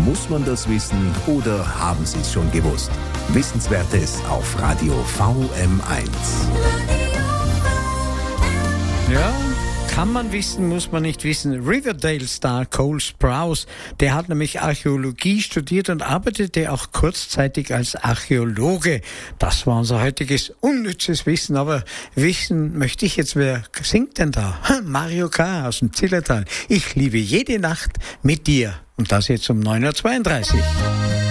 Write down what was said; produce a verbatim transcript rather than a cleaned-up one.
Muss man das wissen oder haben Sie es schon gewusst? Wissenswertes auf Radio V M eins. Ja, kann man wissen, muss man nicht wissen. Riverdale-Star Cole Sprouse, der hat nämlich Archäologie studiert und arbeitete auch kurzzeitig als Archäologe. Das war unser heutiges unnützes Wissen, aber wissen möchte ich jetzt, wer singt denn da? Mario K. aus dem Zillertal. Ich liebe jede Nacht mit dir. Und das jetzt um neun Uhr zweiunddreißig.